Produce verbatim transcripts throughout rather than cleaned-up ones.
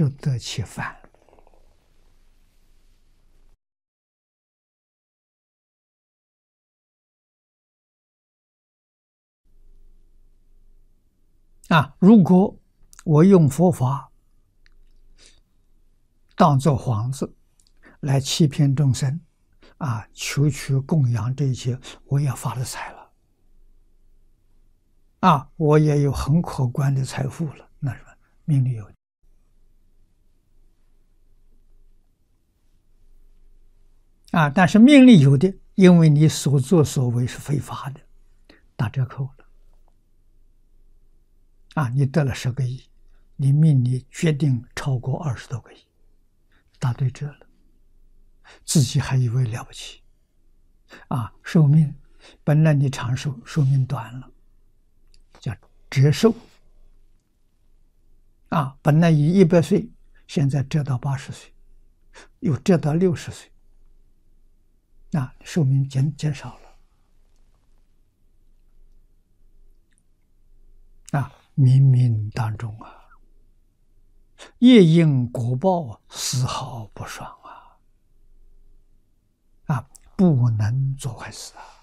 适得其反。啊，如果我用佛法当作幌子来欺骗众生，啊，求取供养这一切，我也发了财了，啊，我也有很可观的财富了，那什么命里有的。啊，但是命里有的，因为你所作所为是非法的，打折扣了。啊，你得了十个亿，你命里决定超过二十多个亿，打对折了，自己还以为了不起。啊，寿命本来你长寿，寿命短了，叫折寿。啊，本来以一百岁，现在折到八十岁，又折到六十岁，那寿命减减少了。啊，冥冥当中啊，业因果报丝毫不爽啊！啊，不能做坏事啊！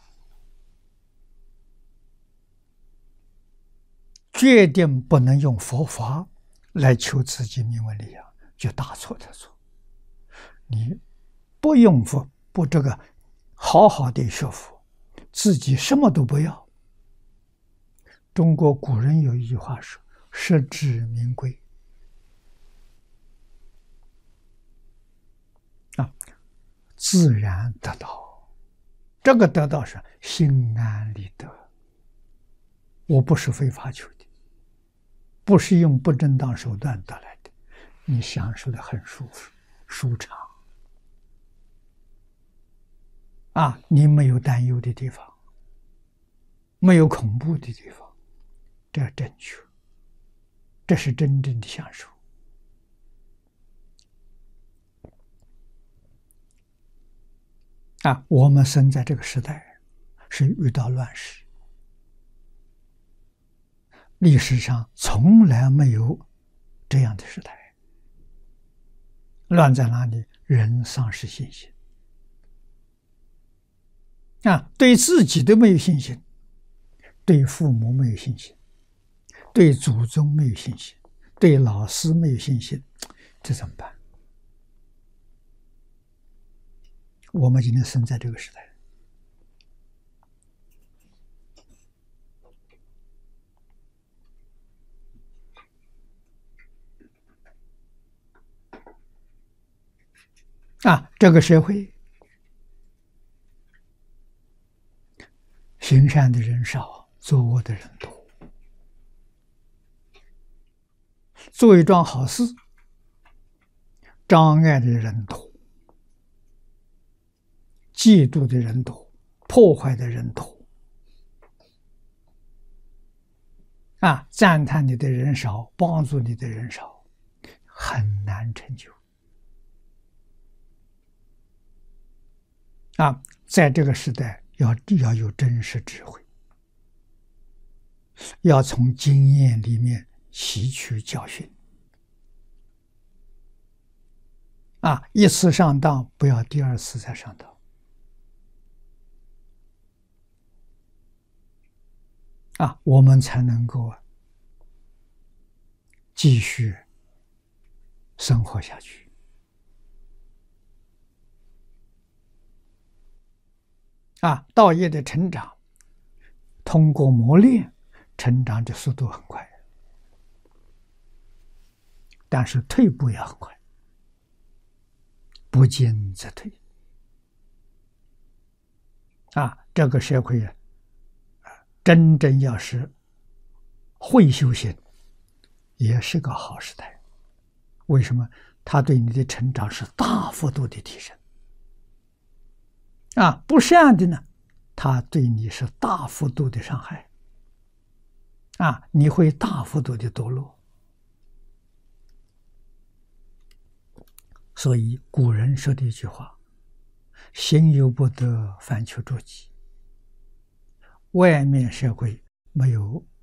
决定不能用佛法来求自己名闻利养，就大错特错。你不用佛，不这个好好的学佛，自己什么都不要。中国古人有一句话说：“实至名归。”啊，自然得到。这个得到是心安理得。我不是非法求的，不是用不正当手段得来的，你享受的很舒服、舒畅。啊，你没有担忧的地方，没有恐怖的地方。这正确，这是真正的享受。啊，我们生在这个时代，是遇到乱世，历史上从来没有这样的时代。乱在哪里？人丧失信心。啊，对自己都没有信心，对父母没有信心，对祖宗没有信心，对老师没有信心，这怎么办？我们今天生在这个时代，啊，这个社会行善的人少，作恶的人多。做一桩好事，障碍的人多，嫉妒的人多，破坏的人多。啊，赞叹你的人少，帮助你的人少，很难成就。啊，在这个时代要要有真实智慧，要从经验里面吸取教训。啊，一次上当，不要第二次再上当。啊，我们才能够继续生活下去。啊，道业的成长，通过磨练，成长的速度很快，但是退步也很快，不进则退。啊，这个社会啊，真正要是会修行，也是个好时代。为什么？它对你的成长是大幅度的提升。啊，不善的呢，它对你是大幅度的伤害。啊，你会大幅度的堕落。所以古人说的一句话：“行有不得，反求诸己。”外面社会没有